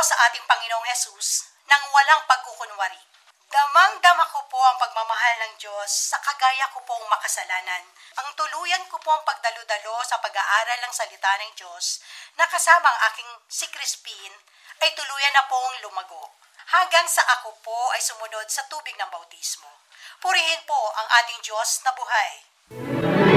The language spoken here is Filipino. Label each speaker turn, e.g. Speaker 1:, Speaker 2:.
Speaker 1: sa ating Panginoong Jesus nang walang pagkukunwari. Damang-dama ko po ang pagmamahal ng Diyos sa kagaya ko pong makasalanan. Ang tuluyan ko po ang pagdalo-dalo sa pag-aaral ng salita ng Diyos na kasama ang aking si Crispin ay tuluyan na pong lumago. Hanggang sa ako po ay sumunod sa tubig ng bautismo. Purihin po ang ating Diyos na buhay.